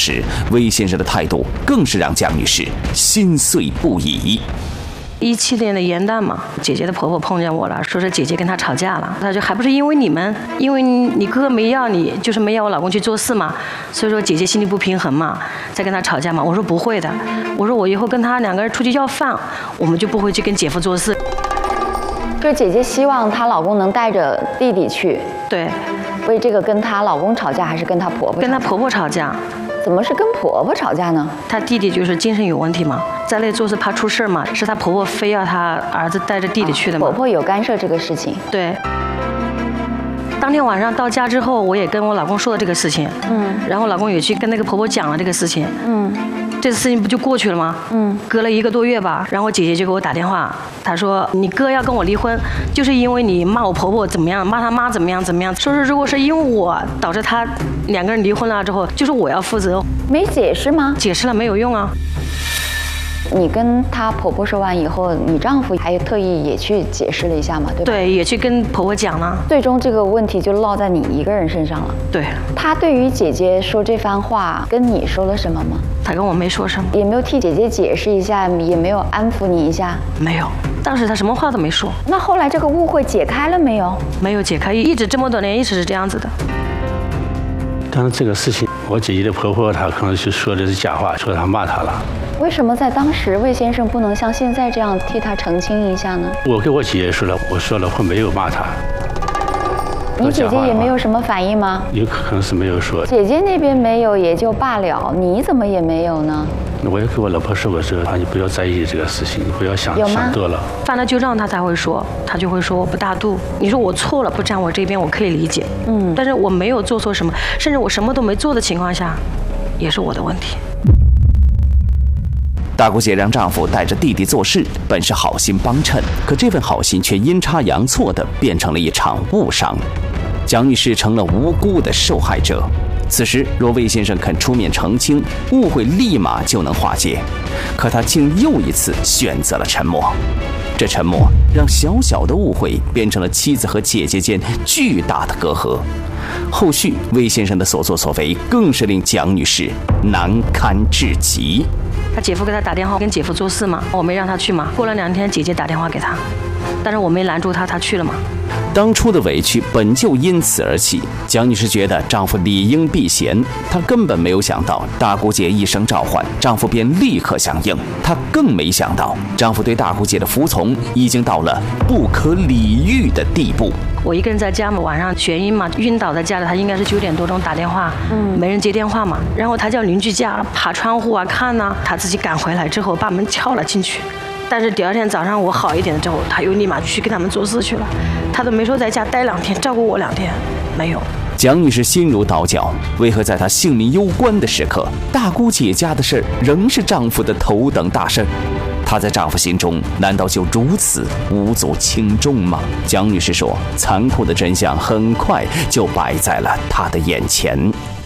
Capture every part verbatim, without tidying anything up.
时，魏先生的态度更是让蒋女士心碎不已。 一七年的元旦嘛，姐姐的婆婆碰见我了，说是姐姐跟她吵架了，她就还不是因为你们，因为你哥哥没要你，就是没要我老公去做事嘛，所以说姐姐心里不平衡嘛，在跟她吵架嘛。我说不会的，我说我以后跟她两个人出去要饭，我们就不会去跟姐夫做事。 就是姐姐希望她老公能带着弟弟去， 对， 为这个跟她老公吵架，还是跟她婆婆？ 跟她婆婆吵架。 怎么是跟婆婆吵架呢？ 她弟弟就是精神有问题嘛，在那做事怕出事嘛，是她婆婆非要她儿子带着弟弟去的嘛。 婆婆有干涉这个事情。 对。当天晚上到家之后，我也跟我老公说了这个事情，嗯，然后老公也去跟那个婆婆讲了这个事情，嗯，这事情不就过去了吗？嗯，隔了一个多月吧，然后我姐姐就给我打电话，她说你哥要跟我离婚，就是因为你骂我婆婆怎么样，骂他妈怎么样怎么样，说是如果是因为我导致他两个人离婚了之后，就是我要负责。 没解释吗？ 解释了没有用啊。 你跟她婆婆说完以后，你丈夫还特意也去解释了一下嘛，对吧？ 对，也去跟婆婆讲了。 最终这个问题就落在你一个人身上了。 对。 他对于姐姐说这番话，跟你说了什么吗？ 他跟我没说什么， 也没有替姐姐解释一下，也没有安抚你一下。 没有，当时他什么话都没说。 那后来这个误会解开了没有？ 没有解开，一直这么多年一直是这样子的。 但是这个事情，我姐姐的婆婆她可能是说的是假话，说她骂她了。 为什么在当时魏先生不能像现在这样替她澄清一下呢？ 我跟我姐姐说了，我说了，我没有骂她。 你姐姐也没有什么反应吗？ 有可能是没有说。 姐姐那边没有也就罢了，你怎么也没有呢？ 我也跟我老婆说过这个，你不要在意这个事情，不要想想多了。 犯了就让他才会说，他就会说我不大度。你说我错了，不站我这边，我可以理解。嗯，但是我没有做错什么，甚至我什么都没做的情况下，也是我的问题。 大姑姐让丈夫带着弟弟做事，本是好心帮衬，可这份好心却阴差阳错的变成了一场误伤，蒋女士成了无辜的受害者。此时，若魏先生肯出面澄清，误会立马就能化解，可他竟又一次选择了沉默。这沉默让小小的误会变成了妻子和姐姐间巨大的隔阂。后续魏先生的所作所为更是令蒋女士难堪至极。 他姐夫给他打电话跟姐夫做事嘛，我没让他去嘛。过了两天，姐姐打电话给他，但是我没拦住他，他去了嘛。 当初的委屈本就因此而起，蒋女士觉得丈夫理应避嫌，她根本没有想到大姑姐一声召唤，丈夫便立刻响应。她更没想到，丈夫对大姑姐的服从已经到了不可理喻的地步。 我一个人在家嘛，晚上眩晕嘛，晕倒在家里。他应该是九点多钟打电话，嗯，没人接电话嘛。然后他叫邻居家爬窗户啊看呐、啊，他自己赶回来之后把门敲了进去。但是第二天早上我好一点之后，他又立马去跟他们做事去了，他都没说在家待两天，照顾我两天，没有。 蒋女士心如刀绞，为何在她性命攸关的时刻，大姑姐家的事儿仍是丈夫的头等大事？她在丈夫心中难道就如此无足轻重吗？蒋女士说，残酷的真相很快就摆在了她的眼前。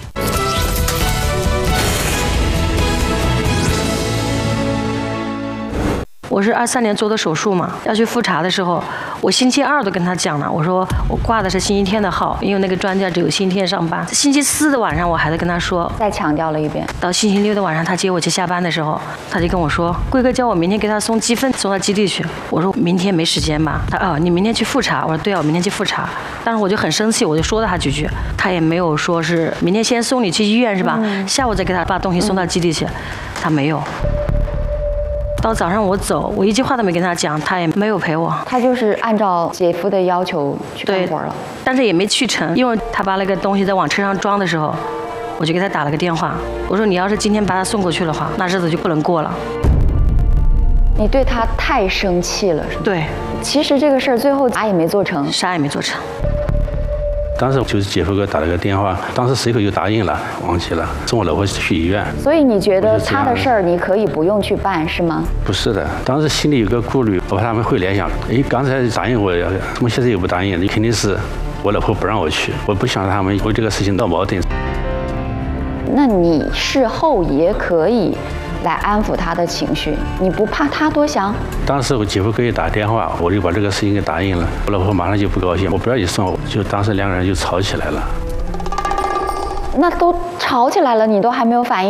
我是二三年做的手术嘛，要去复查的时候，我星期二都跟他讲了，我说我挂的是星期天的号，因为那个专家只有星期天上班。星期四的晚上我还在跟他说， 再强调了一遍。 到星期六的晚上他接我去下班的时候，他就跟我说，贵哥叫我明天给他送积分，送到基地去。我说明天没时间吧？他哦，你明天去复查。我说对啊，我明天去复查。当时我就很生气，我就说了他几句，他也没有说是明天先送你去医院是吧？嗯、下午再给他把东西送到基地去，嗯、他没有。到早上我走，我一句话都没跟他讲，他也没有陪我。 他就是按照姐夫的要求去干活了， 但是也没去成，因为他把那个东西在往车上装的时候，我就给他打了个电话，我说你要是今天把他送过去的话，那日子就不能过了。 你对他太生气了，是吧？ 对。 其实这个事儿最后啥也没做成， 啥也没做成。 当时就是姐夫给我打了个电话，当时随口就答应了，忘记了送我老婆去医院。 所以你觉得他的事儿你可以不用去办是吗？ 不是的，当时心里有个顾虑，我怕他们会联想，哎，刚才答应我，怎么现在又不答应？你肯定是我老婆不让我去，我不想让他们为这个事情闹矛盾。 那你事后也可以来安抚他的情绪，你不怕他多想？ 当时我姐夫给我打电话，我就把这个事情给答应了，我老婆马上就不高兴，我不让你送，就当时两个人就吵起来了。 那都吵起来了，你都还没有反应？